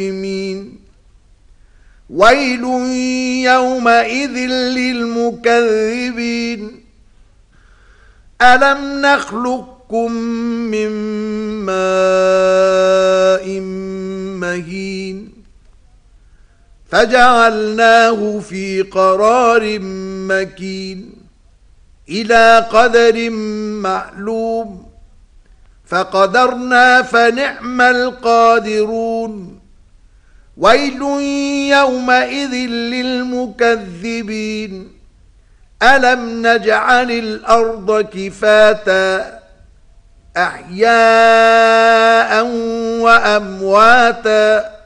ويل يومئذ للمكذبين ألم نخلقكم من ماء مهين فجعلناه في قرار مكين إلى قدر معلوم فقدرنا فنعم القادرون ويل يومئذ للمكذبين ألم نجعل الأرض كفاتا أحياء وأمواتا